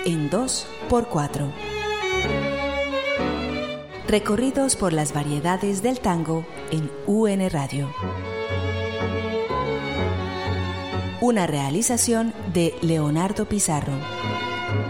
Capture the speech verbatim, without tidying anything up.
en dos por cuatro. Recorridos por las variedades del tango en U N Radio. Una realización de Leonardo Pizarro.